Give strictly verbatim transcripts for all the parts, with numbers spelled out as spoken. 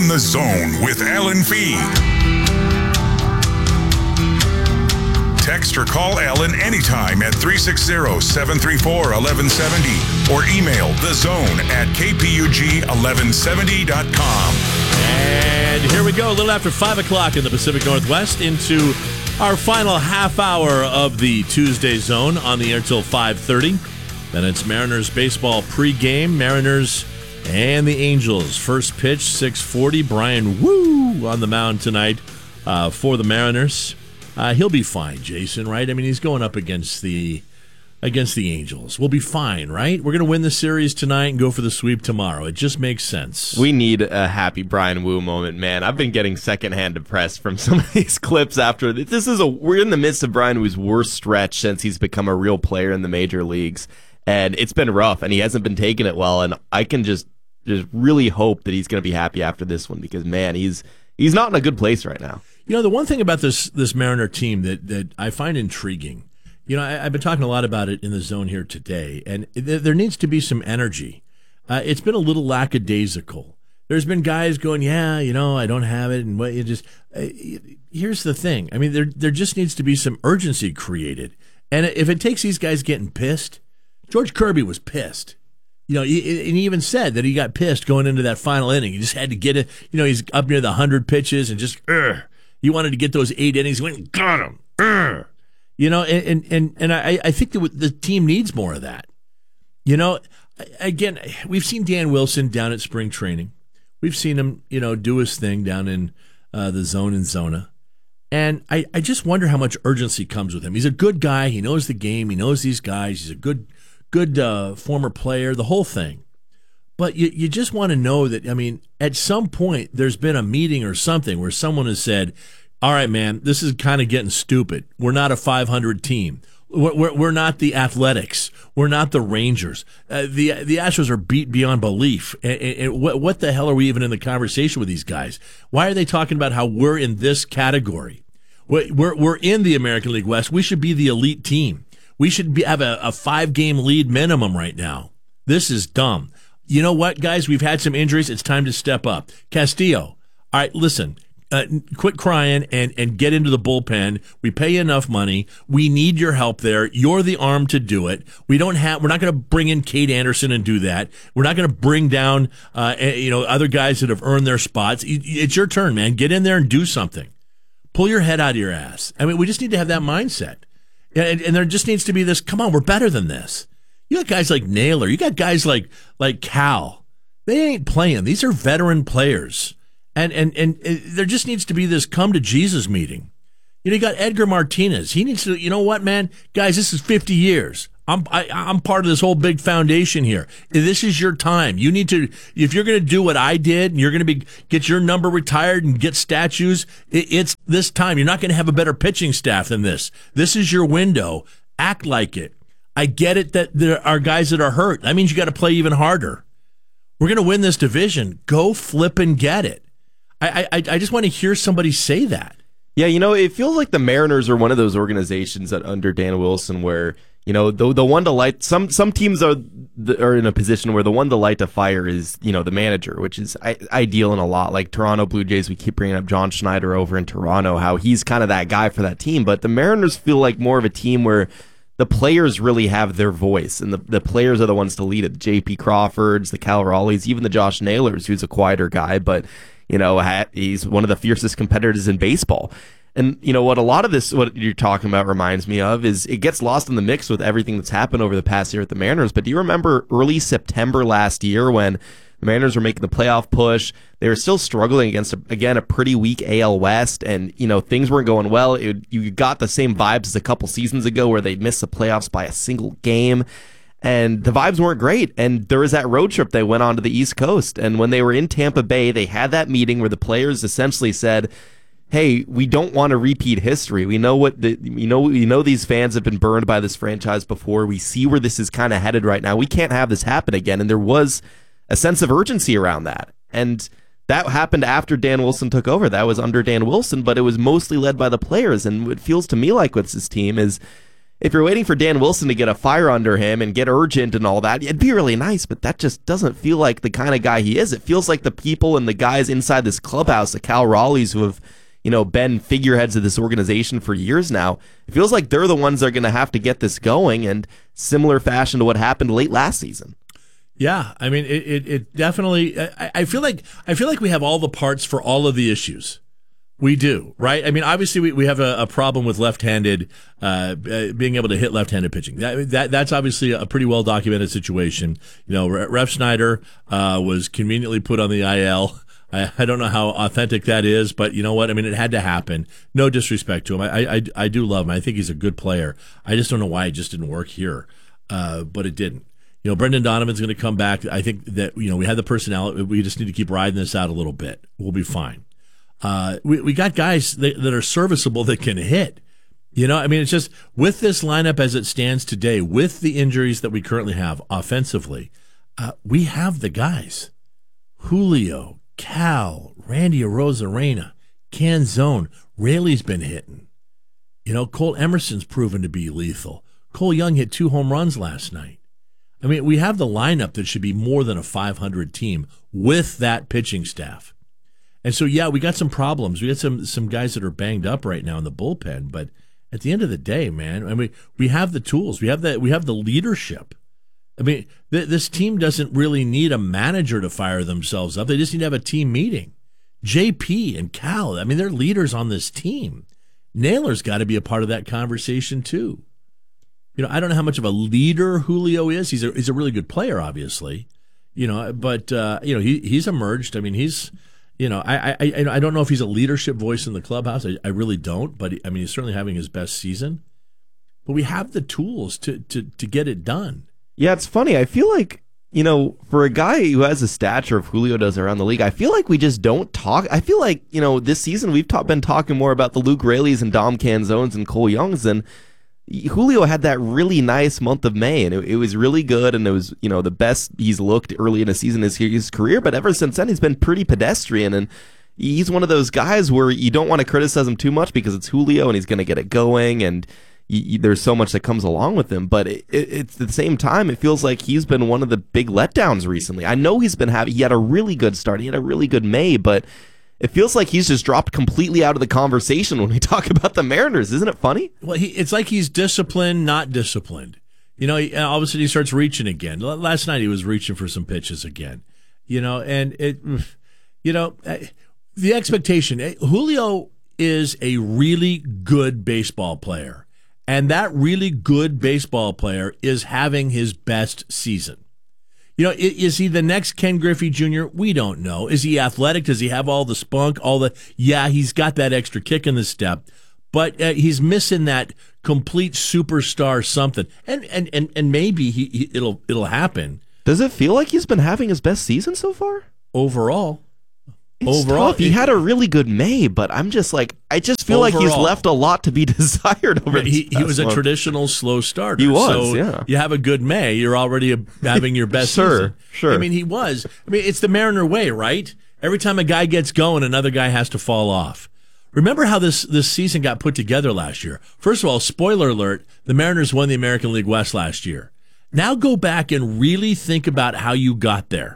In the Zone with Alan Fee. Text or call Alan anytime at three six zero, seven three four, one one seven zero or email thezone at k p u g eleven seventy dot com. And here we go, a little after five o'clock in the Pacific Northwest into our final half hour of the Tuesday Zone on the air till five thirty. Then it's Mariners baseball pregame. Mariners and the Angels. First pitch, six forty. Brian Woo on the mound tonight uh, for the Mariners. Uh, he'll be fine, Jason, right? I mean, he's going up against the against the Angels. We'll be fine, right? We're going to win the series tonight and go for the sweep tomorrow. It just makes sense. We need a happy Brian Woo moment, man. I've been getting secondhand depressed from some of these clips after. This is a we're in the midst of Brian Woo's worst stretch since he's become a real player in the major leagues. And it's been rough, and he hasn't been taking it well. And I can just just really hope that he's going to be happy after this one because, man, he's he's not in a good place right now. You know, the one thing about this this Mariner team that, that I find intriguing, you know, I, I've been talking a lot about it in the Zone here today, and th- there needs to be some energy. Uh, it's been a little lackadaisical. There's been guys going, yeah, you know, I don't have it, and what you just. Uh, here's the thing. I mean, there there just needs to be some urgency created, and if it takes these guys getting pissed. George Kirby was pissed. You know, he, and he even said that he got pissed going into that final inning. He just had to get it. You know, he's up near the one hundred pitches and just, Ugh. He wanted to get those eight innings. He went and got him. Ugh. You know, and and and I, I think that the team needs more of that. You know, again, we've seen Dan Wilson down at spring training. We've seen him, you know, do his thing down in uh, the Zone in Zona. And I, I just wonder how much urgency comes with him. He's a good guy. He knows the game. He knows these guys. He's a good Good uh, former player, the whole thing. But you, you just want to know that, I mean, at some point there's been a meeting or something where someone has said, all right, man, this is kind of getting stupid. We're not a five hundred team. We're, we're, we're not the Athletics. We're not the Rangers. Uh, the the Astros are beat beyond belief. And, and, and what, what the hell are we even in the conversation with these guys? Why are they talking about how we're in this category? We're, we're, we're in the American League West. We should be the elite team. We should be, have a, a five-game lead minimum right now. This is dumb. You know what, guys? We've had some injuries. It's time to step up. Castillo, all right, listen, uh, quit crying and, and get into the bullpen. We pay you enough money. We need your help there. You're the arm to do it. We don't have. We're not going to bring in Kate Anderson and do that. We're not going to bring down, uh, you know, other guys that have earned their spots. It's your turn, man. Get in there and do something. Pull your head out of your ass. I mean, we just need to have that mindset. And, and there just needs to be this, come on, we're better than this. You got guys like Naylor. You got guys like like Cal. They ain't playing. These are veteran players. And, and, and there just needs to be this come to Jesus meeting. You know, you got Edgar Martinez. He needs to, you know what, man? Guys, this is fifty years. I'm I, I'm part of this whole big foundation here. This is your time. You need to, if you're going to do what I did, and you're going to be get your number retired and get statues, it, it's this time. You're not going to have a better pitching staff than this. This is your window. Act like it. I get it that there are guys that are hurt. That means you got to play even harder. We're going to win this division. Go flip and get it. I I I just want to hear somebody say that. Yeah, you know, it feels like the Mariners are one of those organizations that under Dan Wilson where, you know, the the one to light some some teams are are in a position where the one to light to fire is, you know, the manager, which is I, ideal in a lot. Like Toronto Blue Jays, we keep bringing up John Schneider over in Toronto, how he's kind of that guy for that team. But the Mariners feel like more of a team where the players really have their voice, and the, the players are the ones to lead it. The J P Crawfords, the Cal Raleighs, even the Josh Naylors, who's a quieter guy, but you know, he's one of the fiercest competitors in baseball. And, you know, what a lot of this, what you're talking about reminds me of is it gets lost in the mix with everything that's happened over the past year at the Mariners. But do you remember early September last year when the Mariners were making the playoff push? They were still struggling against, a, again, a pretty weak A L West, and, you know, things weren't going well. It, you got the same vibes as a couple seasons ago where they missed the playoffs by a single game. And the vibes weren't great. And there was that road trip they went on to the East Coast. And when they were in Tampa Bay, they had that meeting where the players essentially said, hey, we don't want to repeat history. We know what the, you know, we know these fans have been burned by this franchise before. We see where this is kind of headed right now. We can't have this happen again. And there was a sense of urgency around that. And that happened after Dan Wilson took over. That was under Dan Wilson, but it was mostly led by the players. And what feels to me like with this team is, if you're waiting for Dan Wilson to get a fire under him and get urgent and all that, it'd be really nice, but that just doesn't feel like the kind of guy he is. It feels like the people and the guys inside this clubhouse, the Cal Raleighs who have, you know, been figureheads of this organization for years now, it feels like they're the ones that are going to have to get this going, and similar fashion to what happened late last season. Yeah, I mean, it, it, it definitely, I, I feel like, I feel like we have all the parts for all of the issues. We do, right? I mean, obviously, we, we have a, a problem with left-handed, uh, being able to hit left-handed pitching. That, that That's obviously a pretty well-documented situation. You know, Ref Schneider uh, was conveniently put on the I L. I, I don't know how authentic that is, but you know what? I mean, it had to happen. No disrespect to him. I, I, I do love him. I think he's a good player. I just don't know why it just didn't work here, uh, but it didn't. You know, Brendan Donovan's going to come back. I think that, you know, we had the personality. We just need to keep riding this out a little bit. We'll be fine. Uh, we, we got guys that, that are serviceable that can hit. You know, I mean, it's just with this lineup as it stands today, with the injuries that we currently have offensively, uh, we have the guys. Julio, Cal, Randy Arozarena, Canzone, Raley's been hitting. You know, Cole Emerson's proven to be lethal. Cole Young hit two home runs last night. I mean, we have the lineup that should be more than a five hundred team with that pitching staff. And so, yeah, we got some problems. We got some some guys that are banged up right now in the bullpen. But at the end of the day, man, I mean, we have the tools. We have the we have the leadership. I mean, th- this team doesn't really need a manager to fire themselves up. They just need to have a team meeting. J P and Cal, I mean, they're leaders on this team. Naylor's got to be a part of that conversation too. You know, I don't know how much of a leader Julio is. He's a he's a really good player, obviously. You know, but uh, you know, he he's emerged. I mean, he's. You know, I, I I don't know if he's a leadership voice in the clubhouse. I, I really don't. But, I mean, he's certainly having his best season. But we have the tools to, to, to get it done. Yeah, it's funny. I feel like, you know, for a guy who has the stature of Julio does around the league, I feel like we just don't talk. I feel like, you know, this season we've ta- been talking more about the Luke Raley's and Dom Canzones and Cole Youngs than Julio had that really nice month of May, and it, it was really good, and it was, you know, the best he's looked early in a season in his, his career, but ever since then he's been pretty pedestrian, and he's one of those guys where you don't want to criticize him too much because it's Julio and he's going to get it going, and you, you, there's so much that comes along with him, but it, it, it's at the same time, it feels like he's been one of the big letdowns recently. I know he's been having, he had a really good start, he had a really good May, but it feels like he's just dropped completely out of the conversation when we talk about the Mariners. Isn't it funny? Well, he, it's like he's disciplined, not disciplined. You know, he, all of a sudden he starts reaching again. Last night he was reaching for some pitches again. You know, and it, you know, the expectation, Julio is a really good baseball player. And that really good baseball player is having his best season. You know, is he the next Ken Griffey Junior? We don't know. Is he athletic? Does he have all the spunk? All the yeah, he's got that extra kick in the step, but uh, he's missing that complete superstar something. And and and, and maybe he, he it'll it'll happen. Does it feel like he's been having his best season so far? Overall. It's overall, tough. He it, had a really good May, but I'm just like, I just feel overall, like he's left a lot to be desired over. He, he was month. a traditional slow starter. He was, so yeah. You have a good May, you're already a, having your best sure, season. Sure, I mean, he was. I mean, it's the Mariner way, right? Every time a guy gets going, another guy has to fall off. Remember how this, this season got put together last year? First of all, spoiler alert, the Mariners won the American League West last year. Now go back and really think about how you got there.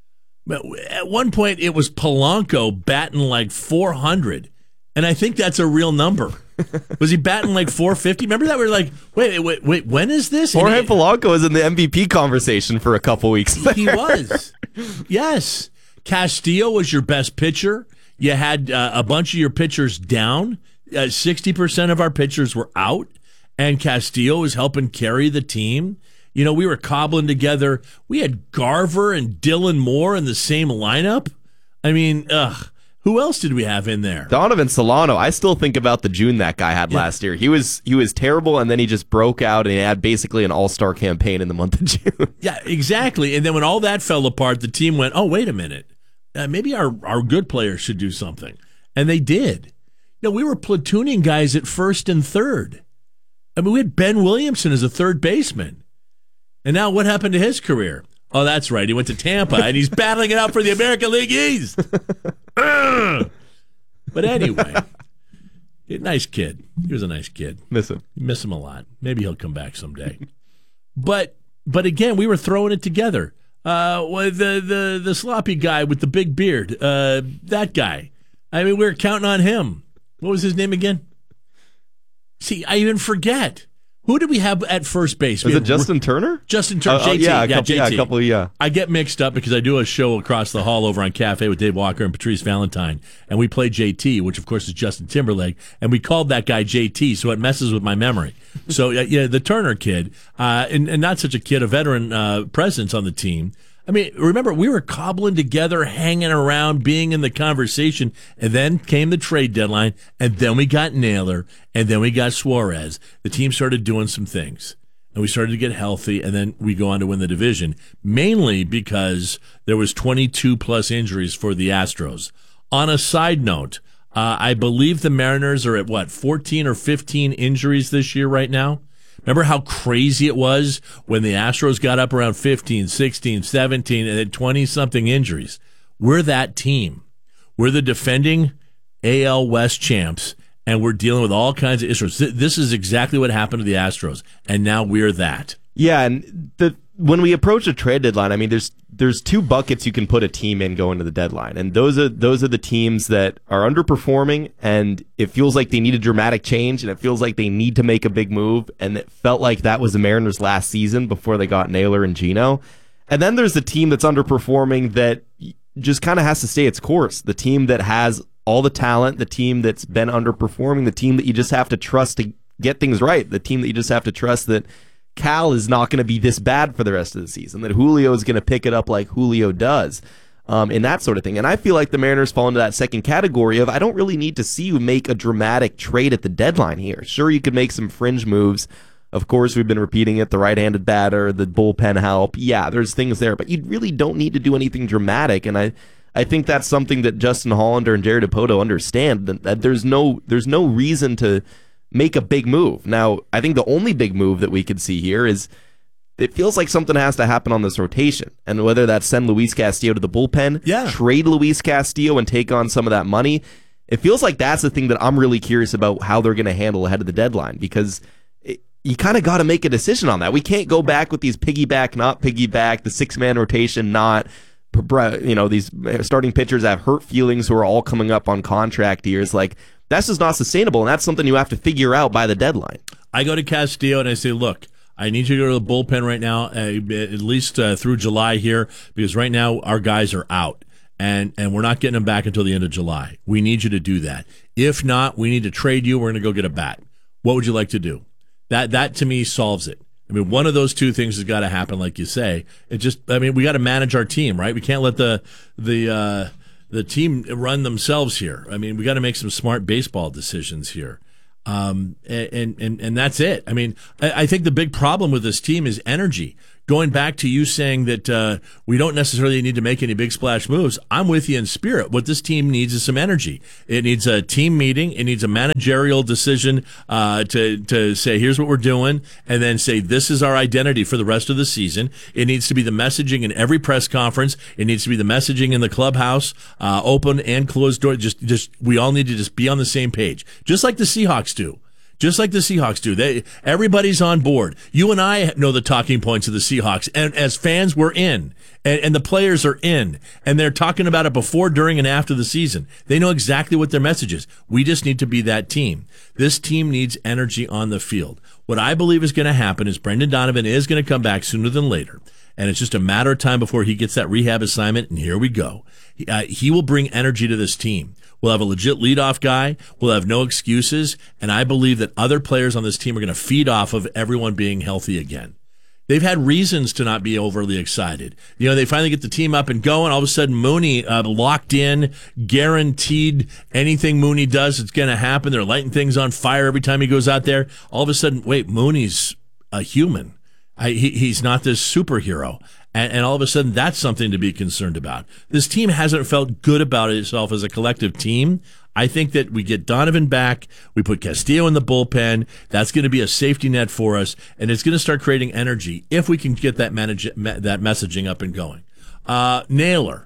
At one point, it was Polanco batting like four hundred, and I think that's a real number. Was he batting like four fifty? Remember that? We were like, wait, wait, wait, when is this? Jorge Polanco was in the M V P conversation for a couple weeks there. He was. Yes. Castillo was your best pitcher. You had uh, a bunch of your pitchers down. Uh, sixty percent of our pitchers were out, and Castillo was helping carry the team. You know, we were cobbling together. We had Garver and Dylan Moore in the same lineup. I mean, ugh. Who else did we have in there? Donovan Solano. I still think about the June that guy had yeah. last year. He was he was terrible, and then he just broke out and he had basically an all-star campaign in the month of June. Yeah, exactly. And then when all that fell apart, the team went, oh, wait a minute. Uh, maybe our, our good players should do something. And they did. You know, we were platooning guys at first and third. I mean, we had Ben Williamson as a third baseman. And now what happened to his career? Oh, that's right. He went to Tampa, and he's battling it out for the American League East. But anyway, Nice kid. He was a nice kid. Miss him. Miss him a lot. Maybe he'll come back someday. but but again, we were throwing it together. Uh, well, the the the sloppy guy with the big beard, uh, that guy. I mean, we were counting on him. What was his name again? See, I even forget. Who did we have at first base? Was it Justin Turner? Justin Turner. Uh, J T. Uh, yeah, a yeah, couple, J T. yeah, a couple, yeah. I get mixed up because I do a show across the hall over on Cafe with Dave Walker and Patrice Valentine, and we play J T, which of course is Justin Timberlake, and we called that guy J T, so it messes with my memory. So uh, yeah, the Turner kid, uh, and, and not such a kid, a veteran uh, presence on the team. I mean, remember, we were cobbling together, hanging around, being in the conversation, and then came the trade deadline, and then we got Naylor, and then we got Suarez. The team started doing some things, and we started to get healthy, and then we go on to win the division, mainly because there was twenty-two plus injuries for the Astros. On a side note, uh, I believe the Mariners are at, what, fourteen or fifteen injuries this year right now? Remember how crazy it was when the Astros got up around fifteen, sixteen, seventeen, and had twenty-something injuries? We're that team. We're the defending A L West champs, and we're dealing with all kinds of issues. This is exactly what happened to the Astros, and now we're that. Yeah, and the when we approach a trade deadline, I mean, there's there's two buckets you can put a team in going to the deadline, and those are those are the teams that are underperforming, and it feels like they need a dramatic change, and it feels like they need to make a big move, and it felt like that was the Mariners last season before they got Naylor and Gino. And then there's the team that's underperforming that just kind of has to stay its course. The team that has all the talent, the team that's been underperforming, the team that you just have to trust to get things right, the team that you just have to trust that Cal is not going to be this bad for the rest of the season, that Julio is going to pick it up like Julio does, um, and that sort of thing. And I feel like the Mariners fall into that second category of I don't really need to see you make a dramatic trade at the deadline here. Sure, you could make some fringe moves. Of course, we've been repeating it, the right-handed batter, the bullpen help. Yeah, there's things there, but you really don't need to do anything dramatic. And I, I think that's something that Justin Hollander and Jerry Dipoto understand, that, that there's no there's no reason to make a big move. Now, I think the only big move that we could see here is it feels like something has to happen on this rotation. And whether that's send Luis Castillo to the bullpen, yeah. trade Luis Castillo and take on some of that money, it feels like that's the thing that I'm really curious about how they're going to handle ahead of the deadline, because it, you kind of got to make a decision on that. We can't go back with these piggyback, not piggyback, the six-man rotation, not, you know, these starting pitchers have hurt feelings who are all coming up on contract years. Like, that's just not sustainable, and that's something you have to figure out by the deadline. I go to Castillo and I say, look, I need you to go to the bullpen right now, uh, at least uh, through July here, because right now our guys are out, and, and we're not getting them back until the end of July. We need you to do that. If not, we need to trade you. We're going to go get a bat. What would you like to do? That, that to me, solves it. I mean, one of those two things has got to happen, like you say. It just, I mean, we got to manage our team, right? We can't let the the uh, the team run themselves here. I mean, we got to make some smart baseball decisions here. Um, and, and, and that's it. I mean, I, I think the big problem with this team is energy. Going back to you saying that uh, we don't necessarily need to make any big splash moves, I'm with you in spirit. What this team needs is some energy. It needs a team meeting. It needs a managerial decision uh, to to say, here's what we're doing, and then say, this is our identity for the rest of the season. It needs to be the messaging in every press conference. It needs to be the messaging in the clubhouse, uh, open and closed door. Just, just we all need to just be on the same page, just like the Seahawks do. Just like the Seahawks do. They, everybody's on board. You and I know the talking points of the Seahawks. And as fans, we're in. And, and the players are in. And they're talking about it before, during, and after the season. They know exactly what their message is. We just need to be that team. This team needs energy on the field. What I believe is going to happen is Brendan Donovan is going to come back sooner than later. And it's just a matter of time before he gets that rehab assignment. And here we go. He, uh, he will bring energy to this team. We'll have a legit leadoff guy. We'll have no excuses. And I believe that other players on this team are going to feed off of everyone being healthy again. They've had reasons to not be overly excited. You know, they finally get the team up and going. All of a sudden, Mooney uh, locked in, guaranteed anything Mooney does, it's going to happen. They're lighting things on fire every time he goes out there. All of a sudden, wait, Mooney's a human. I, he, he's not this superhero. And, and all of a sudden, that's something to be concerned about. This team hasn't felt good about itself as a collective team. I think that we get Donovan back, we put Castillo in the bullpen. That's going to be a safety net for us, and it's going to start creating energy if we can get that manage, that messaging up and going. Uh, Naylor.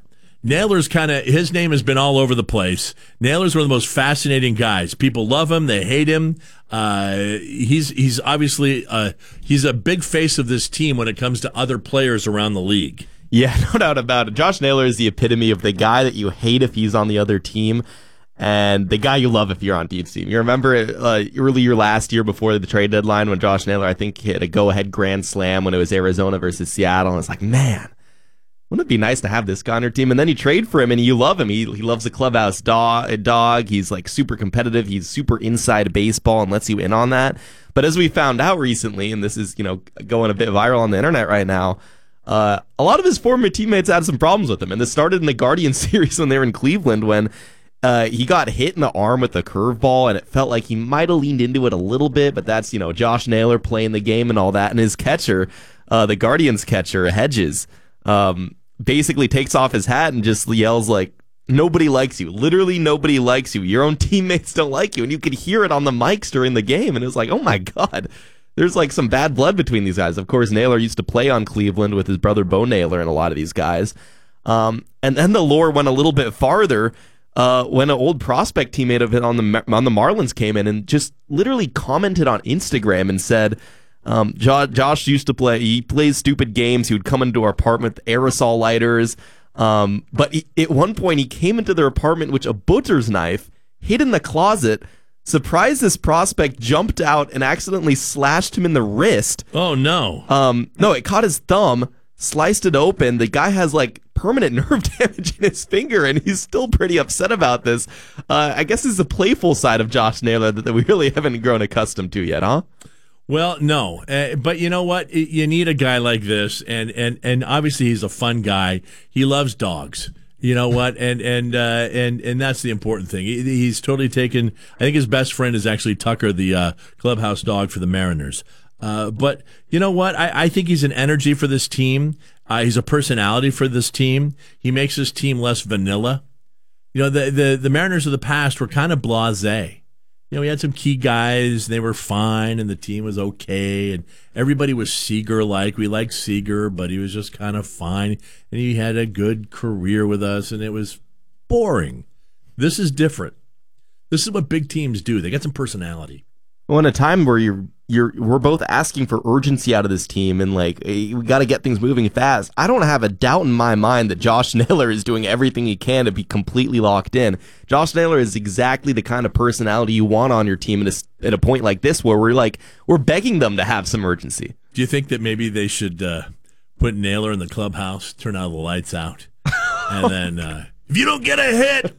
Naylor's kind of, his name has been all over the place. Naylor's one of the most fascinating guys. People love him. They hate him. Uh, he's he's obviously, uh, he's a big face of this team when it comes to other players around the league. Yeah, no doubt about it. Josh Naylor is the epitome of the guy that you hate if he's on the other team and the guy you love if you're on Dean's team. You remember uh, earlier last year before the trade deadline when Josh Naylor, I think, hit a go-ahead grand slam when it was Arizona versus Seattle. And it's like, man, wouldn't it be nice to have this guy on your team? And then you trade for him and you love him. He he loves the clubhouse dog. dog. He's like super competitive. He's super inside baseball and lets you in on that. But as we found out recently, and this is, you know, going a bit viral on the internet right now, Uh, a lot of his former teammates had some problems with him, and this started in the Guardians series when they were in Cleveland when uh, he got hit in the arm with a curveball, and it felt like he might have leaned into it a little bit, but that's, you know, Josh Naylor playing the game and all that, and his catcher, uh, the Guardians catcher, Hedges, um, basically takes off his hat and just yells like, nobody likes you. Literally nobody likes you. Your own teammates don't like you, and you could hear it on the mics during the game, and it was like, oh my God. There's like some bad blood between these guys. Of course, Naylor used to play on Cleveland with his brother Bo Naylor and a lot of these guys. Um, and then the lore went a little bit farther uh, when an old prospect teammate of it on the on the Marlins came in and just literally commented on Instagram and said, um, jo- Josh used to play, he plays stupid games. He would come into our apartment with aerosol lighters. Um, but he, at one point, he came into their apartment with a butcher's knife, hid in the closet, surprised this prospect, jumped out and accidentally slashed him in the wrist. Oh, no. Um, no, it caught his thumb, sliced it open. The guy has like permanent nerve damage in his finger, and he's still pretty upset about this. Uh, I guess this is the playful side of Josh Naylor that, that we really haven't grown accustomed to yet, huh? Well, no, uh, but you know what? You need a guy like this, and, and, and obviously he's a fun guy. He loves dogs. You know what? And and uh, and and that's the important thing. He, he's totally taken. I think his best friend is actually Tucker, the uh, clubhouse dog for the Mariners. Uh, but you know what? I, I think he's an energy for this team. Uh, he's a personality for this team. He makes this team less vanilla. You know, the the, the Mariners of the past were kind of blasé. You know, we had some key guys, they were fine, and the team was okay, and everybody was Seager-like. We liked Seager, but he was just kind of fine, and he had a good career with us, and it was boring. This is different. This is what big teams do. They got some personality. Well, in a time where you're you're we're both asking for urgency out of this team and like hey, we got to get things moving fast. I don't have a doubt in my mind that Josh Naylor is doing everything he can to be completely locked in. Josh Naylor is exactly the kind of personality you want on your team at a, at a point like this where we're like we're begging them to have some urgency. Do you think that maybe they should uh, put Naylor in the clubhouse, turn all the lights out, and then uh, if you don't get a hit,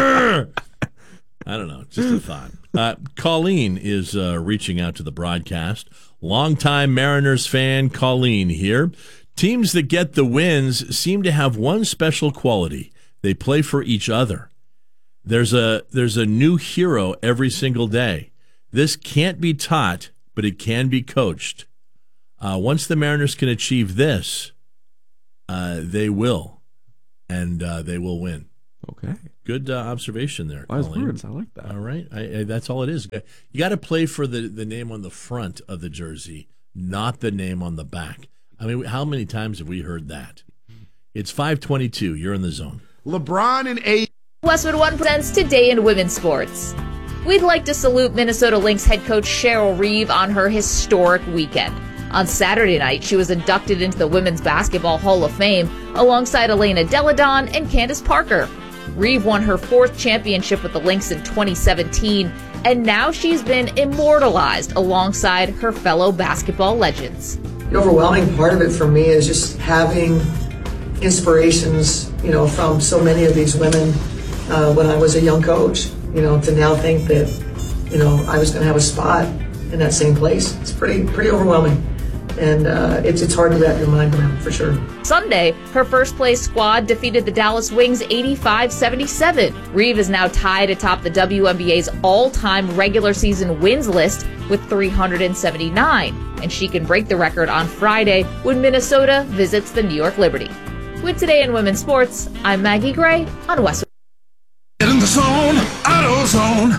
I don't know, just a thought. Uh, Colleen is uh, reaching out to the broadcast. Longtime Mariners fan Colleen here. Teams that get the wins seem to have one special quality. They play for each other. There's a there's a new hero every single day. This can't be taught, but it can be coached. Uh, once the Mariners can achieve this, uh, they will, and uh, they will win. Okay. Good uh, observation there, Wise Colleen. words. I like that. All right. I, I, that's all it is. You got to play for the, the name on the front of the jersey, not the name on the back. I mean, how many times have we heard that? It's five twenty-two. You're in the zone. LeBron and A. Westwood One presents Today in Women's Sports. We'd like to salute Minnesota Lynx head coach Cheryl Reeve on her historic weekend. On Saturday night, she was inducted into the Women's Basketball Hall of Fame alongside Elena Deladon and Candace Parker. Reeve won her fourth championship with the Lynx in twenty seventeen, and now she's been immortalized alongside her fellow basketball legends. The overwhelming part of it for me is just having inspirations, you know, from so many of these women uh, when I was a young coach, you know, to now think that, you know, I was going to have a spot in that same place. It's pretty, pretty overwhelming. And uh, it's it's hard to wrap your mind around, for sure. Sunday, her first-place squad defeated the Dallas Wings eighty-five seventy-seven. Reeve is now tied atop the W N B A's all-time regular season wins list with three hundred seventy-nine, and she can break the record on Friday when Minnesota visits the New York Liberty. With Today in Women's Sports, I'm Maggie Gray on Westwood. Get in the zone, auto zone.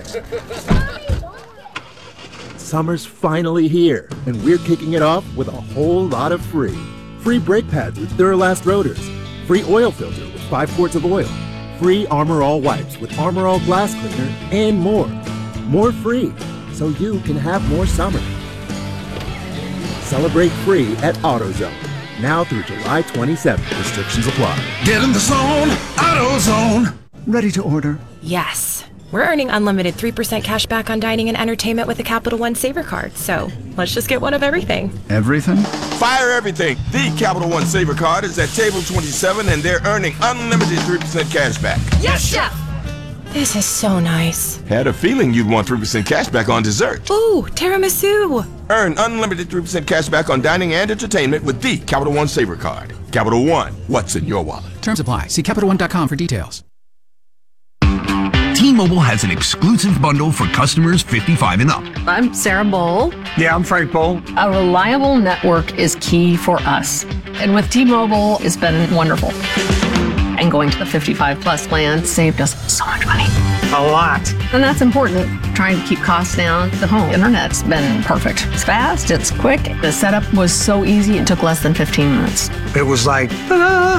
Summer's finally here, and we're kicking it off with a whole lot of free. Free brake pads with Duralast rotors, free oil filter with five quarts of oil, free Armor All wipes with Armor All glass cleaner, and more. More free, so you can have more summer. Celebrate free at AutoZone. Now through July twenty-seventh. Restrictions apply. Get in the zone, AutoZone. Ready to order? Yes. We're earning unlimited three percent cash back on dining and entertainment with the Capital One Saver Card, so let's just get one of everything. Everything? Fire everything. The Capital One Saver Card is at table twenty-seven, and they're earning unlimited three percent cash back. Yes, Chef! This is so nice. Had a feeling you'd want three percent cash back on dessert. Ooh, tiramisu! Earn unlimited three percent cash back on dining and entertainment with the Capital One Saver Card. Capital One, what's in your wallet? Terms apply. See Capital One dot com for details. T-Mobile has an exclusive bundle for customers fifty-five and up. I'm Sarah Bowl. Yeah, I'm Frank Bowl. A reliable network is key for us. And with T-Mobile, it's been wonderful. And going to the fifty-five plus plan saved us so much money. A lot. And that's important. Trying to keep costs down. The home internet's been perfect. It's fast, it's quick. The setup was so easy, it took less than fifteen minutes. It was like, ah.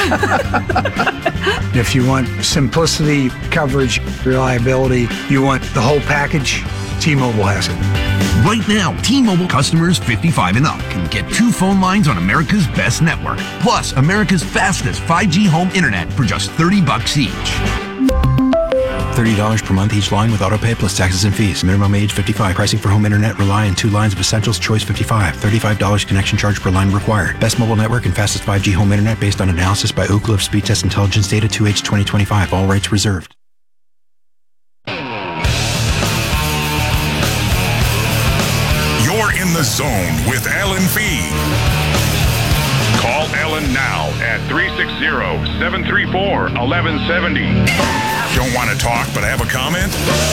If you want simplicity, coverage, reliability, you want the whole package, T-Mobile has it. Right now, T-Mobile customers fifty-five and up can get two phone lines on America's best network, plus America's fastest five G home internet for just thirty bucks each. thirty dollars per month each line with autopay plus taxes and fees. Minimum age fifty-five. Pricing for home internet rely on two lines of Essentials Choice fifty-five. thirty-five dollars connection charge per line required. Best mobile network and fastest five G home internet based on analysis by Oak Cliff Speed Test Intelligence Data two H twenty twenty-five. All rights reserved. You're in the zone with Alan Fee. Call Ellen now at three six zero, seven three four, one one seven zero. Don't want to talk but have a comment?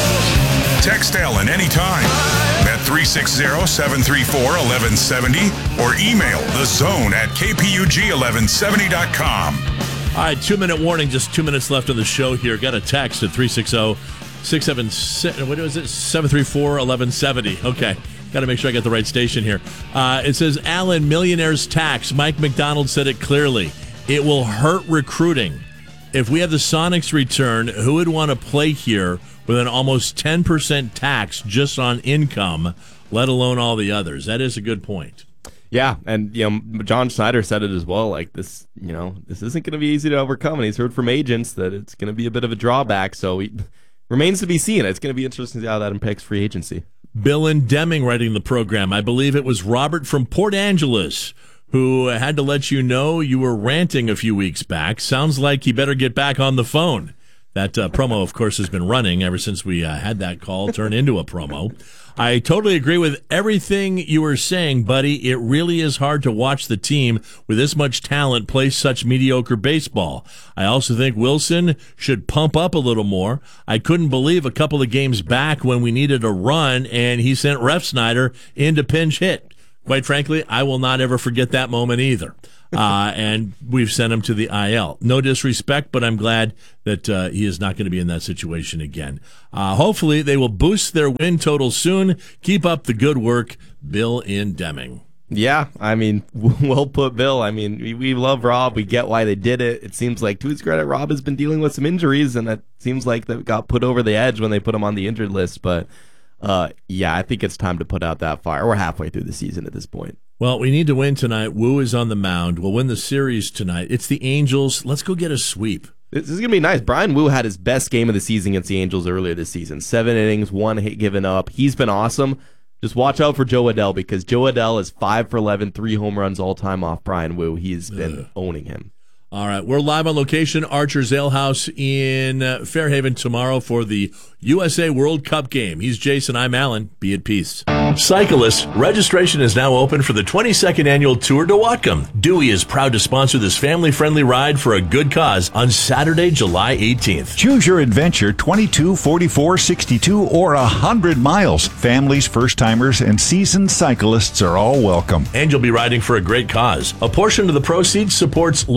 Text Ellen anytime at three six zero, seven three four, one one seven zero or email the zone at k p u g eleven seventy dot com. All right, two-minute warning, just two minutes left on the show here. Got a text at three six zero, six seven six, what was it, seven three four, one one seven zero. Okay, got to make sure I get the right station here. Uh, it says, Alan, millionaire's tax. Mike McDonald said it clearly. It will hurt recruiting. If we have the Sonics return, who would want to play here with an almost ten percent tax just on income, let alone all the others? That is a good point. Yeah, and you know, John Schneider said it as well. Like this, you know, this isn't going to be easy to overcome, and he's heard from agents that it's going to be a bit of a drawback. So it remains to be seen. It's going to be interesting to see how that impacts free agency. Bill and Deming writing the program. I believe it was Robert from Port Angeles who had to let you know you were ranting a few weeks back. Sounds like you better get back on the phone. That uh, promo, of course, has been running ever since we uh, had that call turn into a promo. I totally agree with everything you were saying, buddy. It really is hard to watch the team with this much talent play such mediocre baseball. I also think Wilson should pump up a little more. I couldn't believe a couple of games back when we needed a run and he sent Ref Snyder into pinch hit. Quite frankly, I will not ever forget that moment either. Uh, and we've sent him to the I L. No disrespect, but I'm glad that uh, he is not going to be in that situation again. Uh, hopefully, they will boost their win total soon. Keep up the good work, Bill in Deming. Yeah, I mean, well put, Bill. I mean, we, we love Rob. We get why they did it. It seems like, to his credit, Rob has been dealing with some injuries, and it seems like that got put over the edge when they put him on the injured list. But Uh, yeah, I think it's time to put out that fire. We're halfway through the season at this point. Well, we need to win tonight. Wu is on the mound. We'll win the series tonight. It's the Angels. Let's go get a sweep. This is going to be nice. Brian Wu had his best game of the season against the Angels earlier this season. Seven innings, one hit given up. He's been awesome. Just watch out for Joe Adell, because Joe Adell is five for eleven, three home runs all time off Brian Wu. He's been Ugh. owning him. All right, we're live on location, Archer's Ale House in uh, Fairhaven tomorrow for the U S A World Cup game. He's Jason, I'm Alan. Be at peace. Cyclists, registration is now open for the twenty-second annual Tour de Whatcom. Dewey is proud to sponsor this family-friendly ride for a good cause on Saturday, July eighteenth. Choose your adventure, twenty-two, forty-four, sixty-two, or one hundred miles. Families, first-timers, and seasoned cyclists are all welcome. And you'll be riding for a great cause. A portion of the proceeds supports local organizations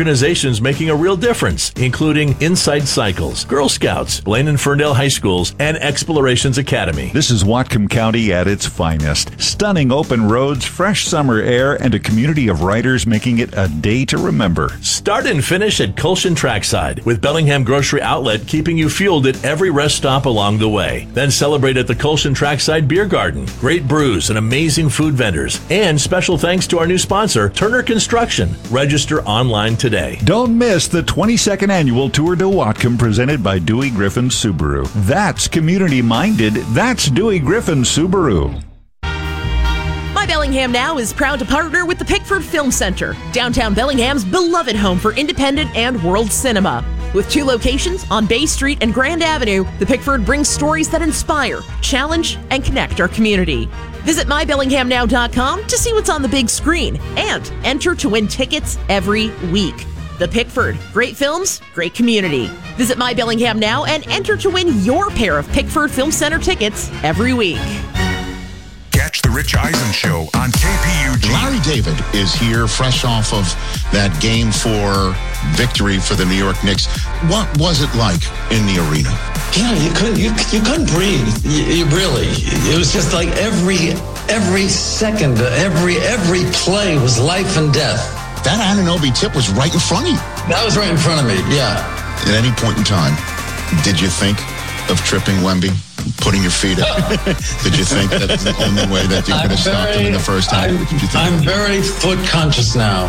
organizations making a real difference, including Inside Cycles, Girl Scouts, Blaine and Ferndale High Schools, and Explorations Academy. This is Whatcom County at its finest. Stunning open roads, fresh summer air, and a community of riders making it a day to remember. Start and finish at Colshan Trackside, with Bellingham Grocery Outlet keeping you fueled at every rest stop along the way. Then celebrate at the Colshan Trackside Beer Garden. Great brews and amazing food vendors. And special thanks to our new sponsor, Turner Construction. Register online today. Don't miss the twenty-second annual Tour de Whatcom presented by Dewey Griffin Subaru. That's community-minded. That's Dewey Griffin Subaru. My Bellingham Now is proud to partner with the Pickford Film Center, downtown Bellingham's beloved home for independent and world cinema. With two locations on Bay Street and Grand Avenue, the Pickford brings stories that inspire, challenge, and connect our community. Visit my bellingham now dot com to see what's on the big screen and enter to win tickets every week. The Pickford, great films, great community. Visit My Bellingham Now and enter to win your pair of Pickford Film Center tickets every week. Catch the Rich Eisen Show on K P U G. Larry David is here, fresh off of that game four victory for the New York Knicks. What was it like in the arena? You know, you couldn't you, you couldn't breathe. You, you really, it was just like every every second, every every play was life and death. That Anunoby tip was right in front of you. That was right in front of me. Yeah. At any point in time, did you think of tripping Wemby? Putting your feet up. Did you think that was the only way that you could have stopped him in the first half? I'm, I'm very foot conscious now.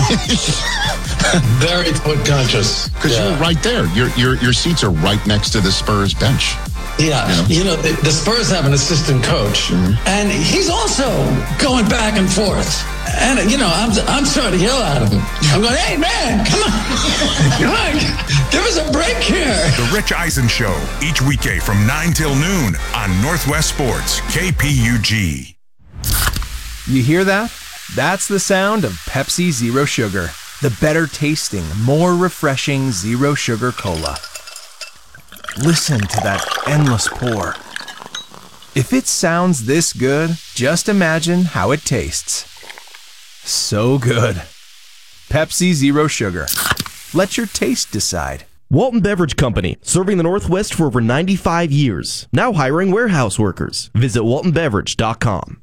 Very foot conscious. Because yeah. you're right there. Your your your seats are right next to the Spurs bench. Yeah, you know, you know the, the Spurs have an assistant coach, mm-hmm. and he's also going back and forth. And, you know, I'm I'm starting to yell at him. I'm going, hey, man, come on. Come on. Give us a break here. The Rich Eisen Show, each weekday from nine till noon on Northwest Sports, K P U G. You hear that? That's the sound of Pepsi Zero Sugar. The better tasting, more refreshing Zero Sugar Cola. Listen to that endless pour. If it sounds this good, just imagine how it tastes. So good. Pepsi Zero Sugar. Let your taste decide. Walton Beverage Company, serving the Northwest for over ninety-five years. Now hiring warehouse workers. Visit walton beverage dot com.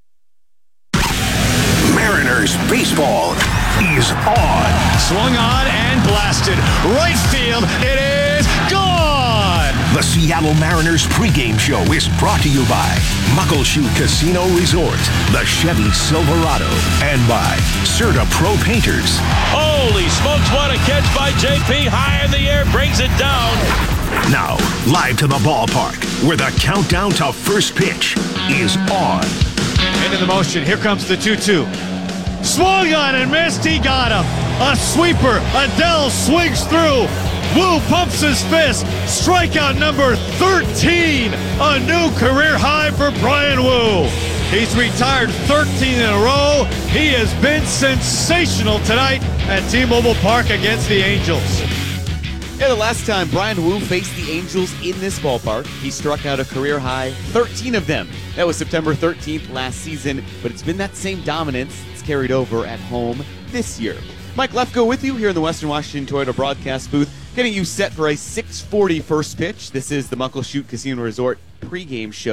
Mariners baseball is on. Swung on and blasted. Right field, it is gone! The Seattle Mariners pregame show is brought to you by Muckleshoot Casino Resort, the Chevy Silverado, and by Serta Pro Painters. Holy smokes, what a catch by J P. High in the air, brings it down. Now, live to the ballpark, where the countdown to first pitch is on. Into the motion, here comes the two two. Swung on and missed, he got him. A sweeper, Adele swings through. Wu pumps his fist. Strikeout number thirteen. A new career high for Brian Wu. He's retired thirteen in a row. He has been sensational tonight at T-Mobile Park against the Angels. Yeah, the last time Brian Wu faced the Angels in this ballpark, he struck out a career high thirteen of them. That was September thirteenth last season, but it's been that same dominance that's carried over at home this year. Mike Lefko with you here in the Western Washington Toyota broadcast booth, getting you set for a six forty first pitch. This is the Muckleshoot Casino Resort pregame show.